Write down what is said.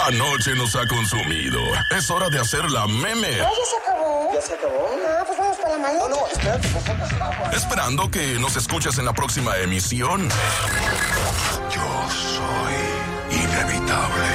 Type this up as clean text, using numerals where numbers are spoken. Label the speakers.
Speaker 1: La noche nos ha consumido. Es hora de hacer la meme.
Speaker 2: Ya se acabó.
Speaker 3: ¿Ya se acabó?
Speaker 2: No, pues vamos para la maleta.
Speaker 3: No, espérate.
Speaker 1: Esperando que nos escuches en la próxima emisión.
Speaker 4: Yo soy inevitable.